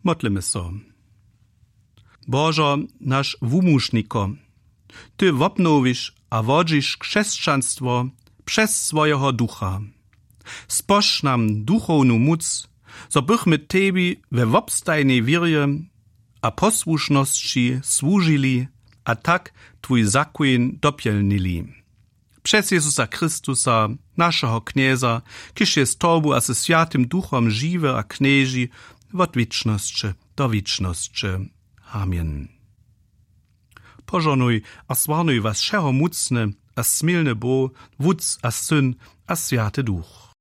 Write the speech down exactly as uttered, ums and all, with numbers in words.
Modlimy so. Bożo, nasz wumušniko, Ty wopnowisz a wodzisz chrześcijaństwo przez swojego ducha. Spoż nam duchowną moc, so bychmy Tebi we wobstajnej wierze a posłuszności służyli, a tak Twój zakon dopielnili. Przez Jezusa Chrystusa, naszego knieza, kiż jest Tobu a ze Światym Duchom żywy a knieży od wieczności do wieczności. Amen. Pożonuj a swarnuj was szero mocny a smilny Bo, wódz a syn a Światy Duch.